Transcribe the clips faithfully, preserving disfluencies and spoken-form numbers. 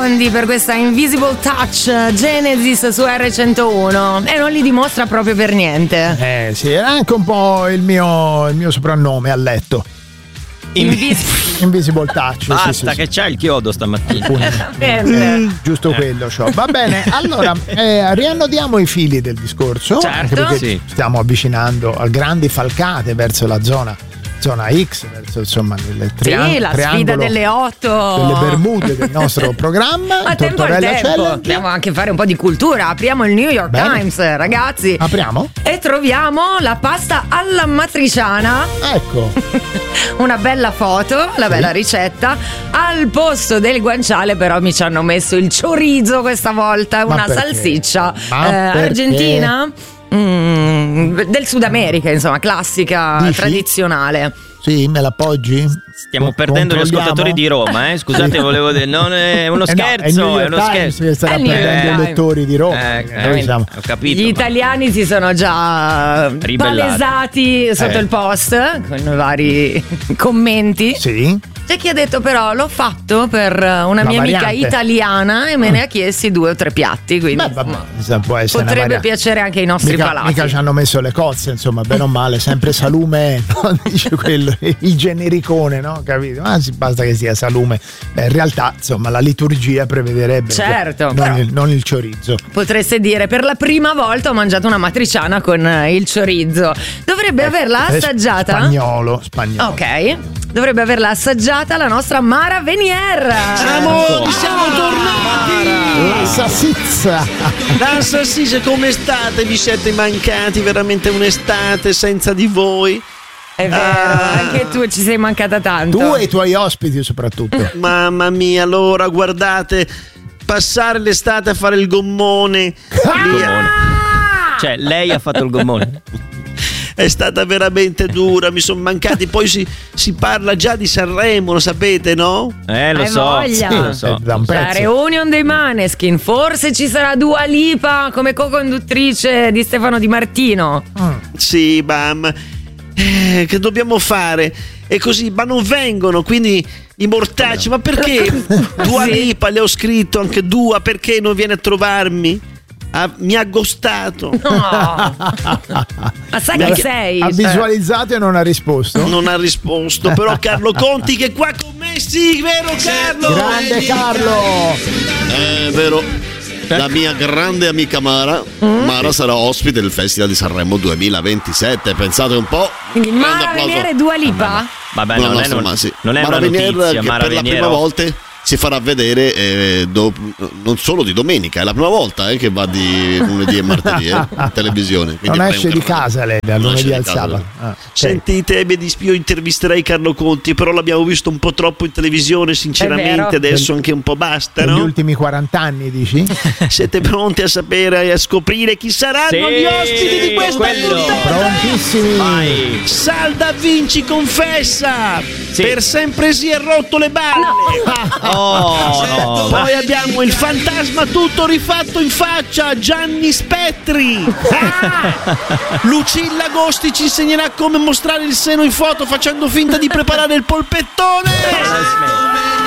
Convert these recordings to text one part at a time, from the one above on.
secondi per questa Invisible Touch Genesis su erre centouno e non li dimostra proprio per niente. Eh sì, è anche un po' il mio, il mio soprannome a letto. Invis- Invisible Touch. Basta, sì, sì, che sì. c'è il chiodo stamattina. Giusto quello c'ho. Va bene, allora eh, riannodiamo i fili del discorso. Certo. Anche perché Sì. stiamo avvicinando a grandi falcate verso la zona zona X, verso insomma il triang- Sì, la sfida triangolo delle otto delle Bermude del nostro programma. a tempo al Tortorella tempo. Challenge. Dobbiamo anche fare un po' di cultura. Apriamo il New York Bene. Times, ragazzi. Apriamo? E troviamo la pasta alla matriciana. Ecco. Una bella foto, la bella ricetta. Al posto del guanciale però mi ci hanno messo il chorizo questa volta, Ma una perché? salsiccia Ma eh, perché? argentina, mm, del Sud America, insomma, classica, Dici? tradizionale. Sì, me l'appoggi? Stiamo Co- perdendo gli controlliamo? ascoltatori di Roma, eh? Scusate, volevo dire, non è uno Eh no, scherzo, è il New è York uno Times scherzo. che starà È il New York perdendo i Times. lettori di Roma. Eh, perché noi siamo- ho capito. Gli italiani si sono già Ribellati. palesati sotto Eh. il post con i vari commenti. Sì. C'è chi ha detto però l'ho fatto per una La mia amica variante. italiana e me ne ha chiesti due o tre piatti, quindi Beh, vabbè, insomma, questa può essere una potrebbe variante. piacere anche ai nostri Mica, palati. mica ci hanno messo le cozze, insomma, bene o male, sempre salume, no? Dice quello, il genericone, no? Capito? Ma sì, basta che sia salume. Beh, in realtà, insomma, la liturgia prevederebbe Certo, non, però- il, non il chorizo. Potreste dire per la prima volta ho mangiato una matriciana con eh, il chorizo. Dovrebbe averla È assaggiata. Spagnolo, spagnolo. Ok. Dovrebbe averla assaggiata la nostra Mara Venier. Amore, siamo tornati! La salsiccia. La salsiccia, come state? Vi siete mancati veramente un'estate senza di voi? È vero, Ah. anche tu ci sei mancata tanto. Tu e i tuoi ospiti soprattutto. Mamma mia, allora guardate, passare l'estate a fare il gommone Il gommone. Cioè, lei ha fatto il gommone. è stata veramente dura, mi sono mancati. Poi si, si parla già di Sanremo, lo sapete, no? Eh, lo Hai so. voglia. Sì, lo so. Eh, da un La pezzo. reunion dei Maneskin, forse ci sarà Dua Lipa come co-conduttrice di Stefano Di Martino. Sì, bam. Eh, che dobbiamo fare? E così, ma non vengono, quindi i mortacci, ma perché? Dua Sì. Lipa, le ho scritto anche Dua, perché non viene a trovarmi? Ah, mi ha ghostato. No. Ma sai chi sei? Ha visualizzato e non ha risposto. Non ha risposto, però Carlo Conti che è qua con me, sì, vero Carlo? Grande Carlo. È vero. La mia grande amica Mara Mara sarà ospite del Festival di Sanremo duemilaventisette. Pensate un po'. Quindi Grande Mara applauso. Venier e Dua Lipa? Vabbè, Una non è, nostra non, ma- sì. non è Mara una Venier, notizia. che Mara per la Venier, prima volta si farà vedere eh, do- non solo di domenica, è la prima volta eh, che va di lunedì e martedì eh, in televisione. Quindi Non avrei esce un di canale. casa lei dal Non esce lunedì di al casa, sabato. no. Ah, ok. Sentite, mi dispiace, io intervisterei Carlo Conti, però l'abbiamo visto un po' troppo in televisione, È sinceramente, vero. adesso anche un po' basta, Negli no? ultimi quaranta anni, dici? Siete pronti a sapere e a scoprire chi saranno Sì, gli ospiti di questa quello. puntata? Prontissimi. Vai. Salda Vinci confessa, Sì. per sempre si è rotto le balle. Oh, no. Poi abbiamo il fantasma tutto rifatto in faccia, Gianni Spettri. Ah! Lucilla Agosti ci insegnerà come mostrare il seno in foto facendo finta di preparare il polpettone.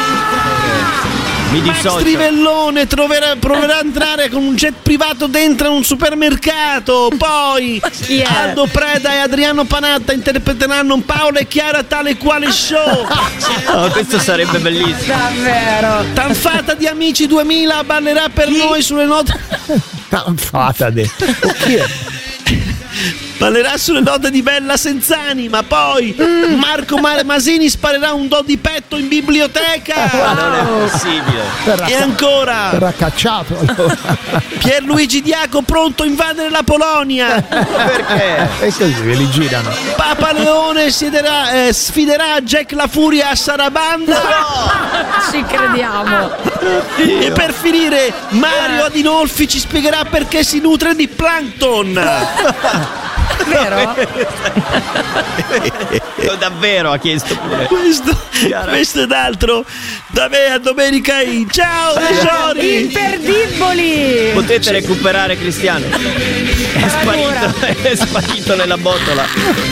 Mi Max dissocio. Trivellone troverà- proverà a entrare con un jet privato dentro un supermercato. Poi chi è? Aldo Preda e Adriano Panatta interpreteranno un Paola e Chiara tale quale show. Oh, questo sarebbe bellissimo. Davvero. Tanfata di Amici duemila ballerà per noi sulle note. Tanfata de. Chi è? Ballerà sulle note di Bella Senzanima. Poi Marco Mare Masini sparerà un do di petto in biblioteca. Ma non è possibile. Verrà, E ancora verrà cacciato allora. Pierluigi Diaco pronto a invadere la Polonia. Perché? E così ve li girano. Papa Leone siederà, eh, sfiderà Jack La Furia a Sarabanda. Ci crediamo. E per finire Mario Adinolfi ci spiegherà perché si nutre di plankton. Vero? Davvero ha chiesto pure. Questo, questo ed altro da me a Domenica In. Ciao tesori. Imperdibili. Potete recuperare Cristiano. È sparito, è sparito nella botola.